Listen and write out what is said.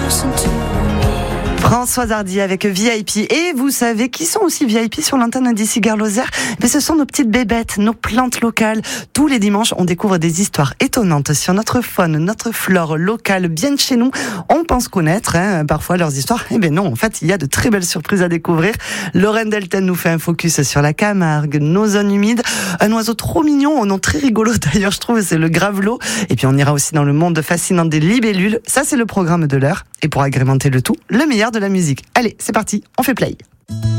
Françoise Hardy avec VIP. Et vous savez qui sont aussi VIP sur l'antenne d'ici Gare Lozère? Mais ce sont nos petites bébêtes, nos plantes locales. Tous les dimanches, on découvre des histoires étonnantes sur notre faune, notre flore locale, bien de chez nous. On pense connaître parfois leurs histoires. Eh bien non, en fait, il y a de très belles surprises à découvrir. Lorraine Delten nous fait un focus sur la Camargue, nos zones humides. Un oiseau trop mignon, au nom très rigolo d'ailleurs, je trouve, c'est le gravelot. Et puis on ira aussi dans le monde fascinant des libellules. Ça, c'est le programme de l'heure. Et pour agrémenter le tout, le meilleur de la musique. Allez, c'est parti, on fait play.